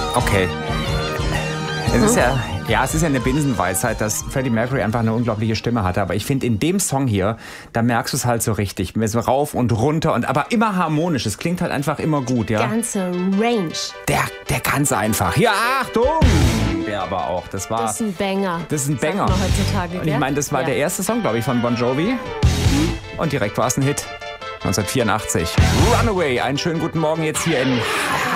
Okay. Es ist es ist ja eine Binsenweisheit, dass Freddie Mercury einfach eine unglaubliche Stimme hatte. Aber ich finde, in dem Song hier, da merkst du es halt so richtig. So rauf und runter, aber immer harmonisch. Es klingt halt einfach immer gut, ja. Ganze Range. Der ganz einfach. Ja, Achtung! Der aber auch. Das ist ein Banger. Das ist ein Banger. Sagt man heutzutage, und ich meine, das war der erste Song, glaube ich, von Bon Jovi. Und direkt war es ein Hit. 1984. Runaway. Einen schönen guten Morgen jetzt hier in